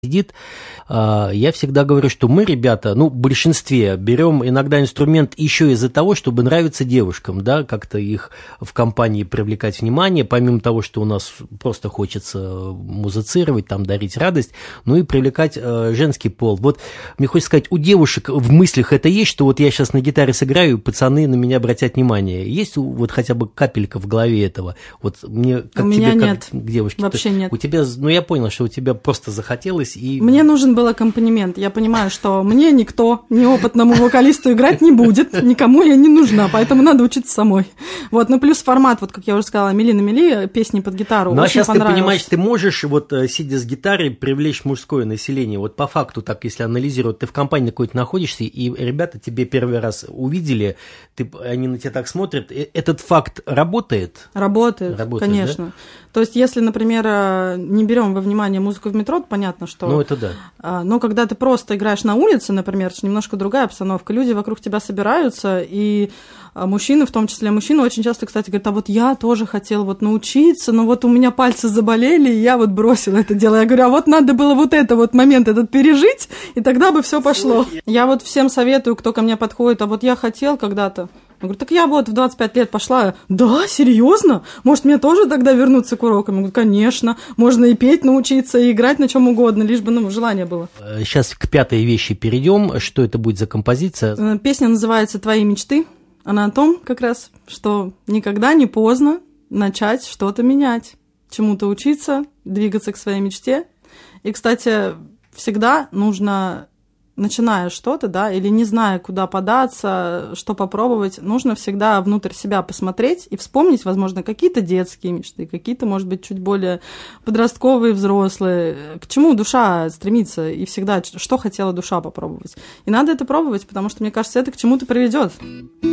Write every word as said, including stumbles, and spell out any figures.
сидит, я всегда говорю, что мы, ребята, ну, в большинстве берем иногда инструмент еще из-за того, чтобы нравиться девушкам, да, как-то их в компании привлекать внимание, помимо того, что у нас просто хочется музицировать, там, дарить радость, ну и привлекать женский пол. Вот мне хочется сказать, у девушек в мыслях это есть, что вот я сейчас на гитаре сыграю, и пацаны на меня обратят внимание. Есть вот хотя бы капелька в голове этого? Вот мне, как у тебе, меня как нет. к девушке? Вообще нет. У тебя, ну, я понял, что у тебя просто захотелось. И... Мне нужен был аккомпанемент. Я понимаю, что мне никто, неопытному вокалисту играть не будет, никому я не нужна, поэтому надо учиться самой. Вот, ну плюс формат, вот как я уже сказала, «Мили на мели», песни под гитару, ну, очень а сейчас понравилось. Ты понимаешь, ты можешь, вот сидя с гитарой, привлечь мужское население. Вот по факту, так если анализировать, ты в компании какой-то находишься, и ребята тебе первый раз увидели, ты, они на тебя так смотрят, этот факт работает? Работает, работает конечно. Да? То есть, если, например, не берем во внимание музыку в метро, то понятно, что... Ну, это да. Но когда ты просто играешь на улице, например, это немножко другая обстановка, люди вокруг тебя собираются, и мужчины, в том числе мужчины, очень часто, кстати, говорят, а вот я тоже хотел вот научиться, но вот у меня пальцы заболели, и я вот бросил это дело. Я говорю, а вот надо было вот это вот момент этот пережить, и тогда бы все пошло. Я вот всем советую, кто ко мне подходит, а вот я хотел когда-то. Я говорю, так я вот в двадцать пять лет пошла. Да, серьезно? Может, мне тоже тогда вернуться к урокам? Я говорю, конечно. Можно и петь научиться, и играть на чем угодно, лишь бы ну, желание было. Сейчас к пятой вещи перейдем. Что это будет за композиция? Песня называется «Твои мечты». Она о том как раз, что никогда не поздно начать что-то менять, чему-то учиться, двигаться к своей мечте. И, кстати, всегда нужно... начиная что-то, да, или не зная, куда податься, что попробовать, нужно всегда внутрь себя посмотреть и вспомнить, возможно, какие-то детские мечты, какие-то, может быть, чуть более подростковые, взрослые, к чему душа стремится, и всегда, что хотела душа попробовать. И надо это пробовать, потому что, мне кажется, это к чему-то приведет.